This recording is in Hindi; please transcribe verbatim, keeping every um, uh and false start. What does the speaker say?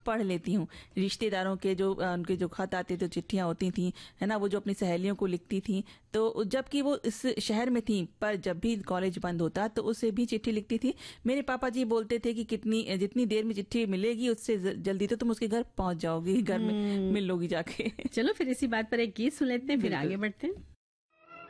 पढ़ लेती हूँ। रिश्तेदारों के जो उनके जो खत आते थे, चिट्ठियां होती थी, है ना, वो जो अपनी सहेलियों को लिखती थी, तो जबकि वो इस शहर में थी, पर जब भी कॉलेज बंद होता तो उसे भी चिट्ठी लिखती थी। मेरे पापा जी बोलते थे कि कितनी जितनी देर में चिट्ठी मिलेगी उससे जल्दी तो तुम उसके घर पहुंच जाओगी, घर में मिल लोगी जाके। चलो फिर इसी बात पर एक गीत सुन लेते हैं, फिर आगे बढ़ते हैं।